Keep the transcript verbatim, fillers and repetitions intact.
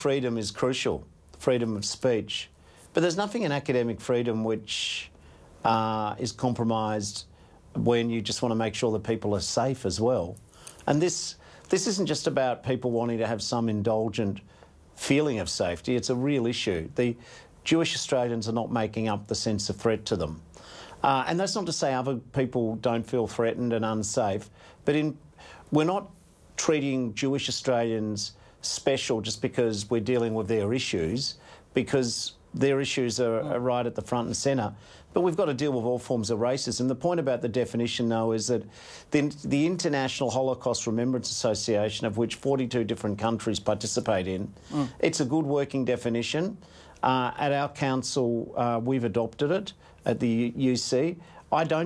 freedom is crucial, freedom of speech. But there's nothing in academic freedom which uh, is compromised when you just want to make sure that people are safe as well. And this, this isn't just about people wanting to have some indulgent feeling of safety. It's a real issue. The Jewish Australians are not making up the sense of threat to them. Uh, and that's not to say other people don't feel threatened and unsafe, but in, we're not treating Jewish Australians special just because we're dealing with their issues, because their issues are, are right at the front and centre. But we've got to deal with all forms of racism. The point about the definition, though, is that the, the International Holocaust Remembrance Association, of which forty-two different countries participate in, mm. it's a good working definition. Uh, at our council, uh, we've adopted it at the U C. I don't